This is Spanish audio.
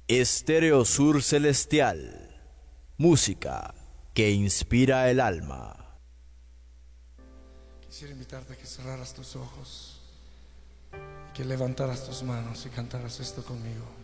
Estéreo Sur Celestial, música que inspira el alma. Quisiera invitarte a que cerraras tus ojos y que levantaras tus manos y cantaras esto conmigo.